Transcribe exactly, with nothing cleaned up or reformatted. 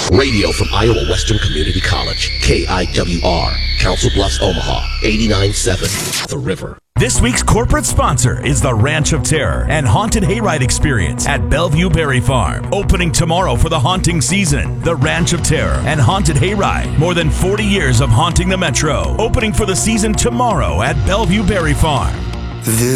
Radio from Iowa Western Community College, K I W R, Council Bluffs, Omaha, eighty-nine point seven, The River. This week's corporate sponsor is the Ranch of Terror and Haunted Hayride Experience at Bellevue Berry Farm. Opening tomorrow for the haunting season. The Ranch of Terror and Haunted Hayride. More than forty years of haunting the Metro. Opening for the season tomorrow at Bellevue Berry Farm. This